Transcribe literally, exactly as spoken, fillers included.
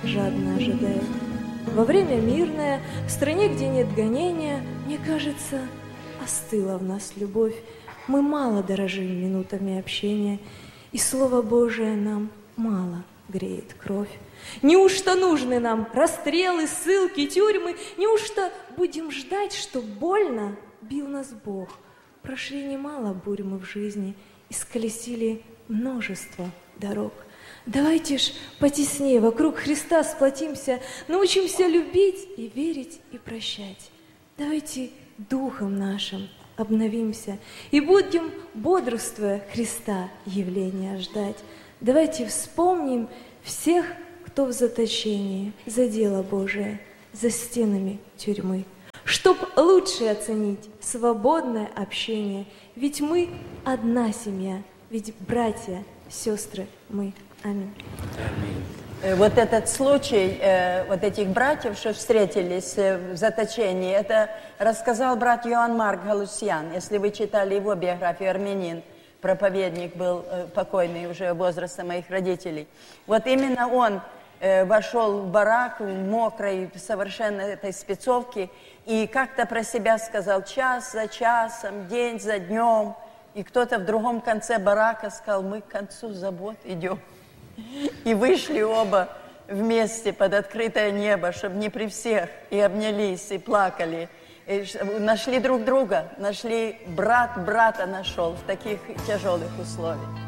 жадно ожидает. Во время мирное, в стране, где нет гонения, мне кажется, остыла в нас любовь. Мы мало дорожим минутами общения, и Слово Божие нам мало греет кровь. Неужто нужны нам расстрелы, ссылки, тюрьмы? Неужто будем ждать, что больно бил нас Бог? Прошли немало бурь мы в жизни, исколесили множество дорог. Давайте ж потеснее вокруг Христа сплотимся, научимся любить и верить и прощать. Давайте духом нашим обновимся и будем, бодрствуя Христа, явления ждать. Давайте вспомним всех, кто в заточении за дело Божие, за стенами тюрьмы, чтоб лучше оценить свободное общение. Ведь мы одна семья, ведь братья, сестры мы. Аминь. Вот этот случай, э, вот этих братьев, что встретились э, в заточении, это рассказал брат Иоанн Марк Галусьян. Если вы читали его биографию, армянин, проповедник был э, покойный уже возраста моих родителей. Вот именно он э, вошел в барак, в мокрой, совершенно этой спецовке, и как-то про себя сказал: час за часом, день за днем. И кто-то в другом конце барака сказал: мы к концу забот идем. И вышли оба вместе под открытое небо, чтобы не при всех, и обнялись, и плакали. И нашли друг друга, нашли, брат брата нашел в таких тяжелых условиях.